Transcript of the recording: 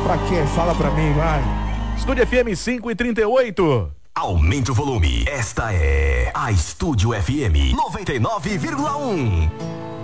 Pra quê? Fala pra mim, vai. Estúdio FM 5h38. Aumente o volume. Esta é a Estúdio FM 99,1.